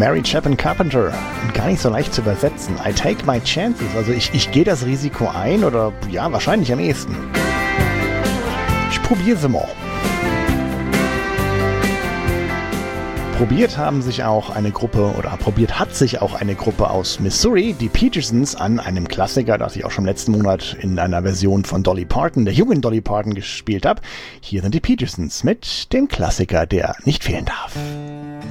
Mary Chapin Carpenter. Und gar nicht so leicht zu übersetzen. I take my chances. Also ich gehe das Risiko ein oder ja, wahrscheinlich am ehesten. Ich probiere sie mal. Probiert hat sich auch eine Gruppe aus Missouri, die Petersons, an einem Klassiker, das ich auch schon letzten Monat in einer Version von Dolly Parton, der jungen Dolly Parton, gespielt habe. Hier sind die Petersons mit dem Klassiker, der nicht fehlen darf.